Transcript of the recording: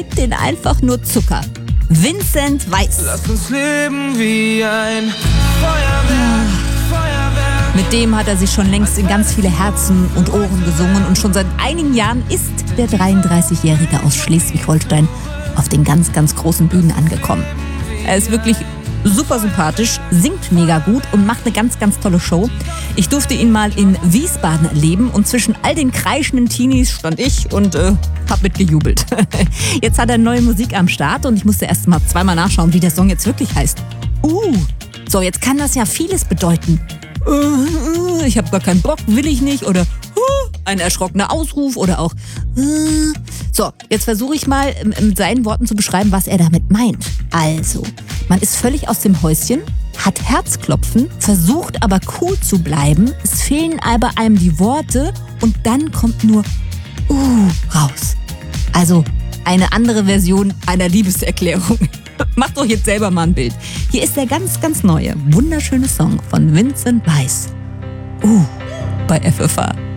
Gib denen einfach nur Zucker. Vincent Weiss. Lass uns leben wie ein Feuerwerk. Mit dem hat er sich schon längst in ganz viele Herzen und Ohren gesungen und schon seit einigen Jahren ist der 33-Jährige aus Schleswig-Holstein auf den ganz, ganz großen Bühnen angekommen. Er ist wirklich super sympathisch, singt mega gut und macht eine ganz, ganz tolle Show. Ich durfte ihn mal in Wiesbaden erleben und zwischen all den kreischenden Teenies stand ich und hab mitgejubelt. Jetzt hat er neue Musik am Start und ich musste erst mal zweimal nachschauen, wie der Song jetzt wirklich heißt. So, jetzt kann das ja vieles bedeuten. Ich hab gar keinen Bock, will ich nicht oder ein erschrockener Ausruf oder auch So, jetzt versuche ich mal mit seinen Worten zu beschreiben, was er damit meint. Also, man ist völlig aus dem Häuschen, hat Herzklopfen, versucht aber cool zu bleiben, es fehlen aber einem die Worte und dann kommt nur raus. Also, eine andere Version einer Liebeserklärung. Macht doch jetzt selber mal ein Bild. Hier ist der ganz, ganz neue, wunderschöne Song von Vincent Weiss. Bei FFH.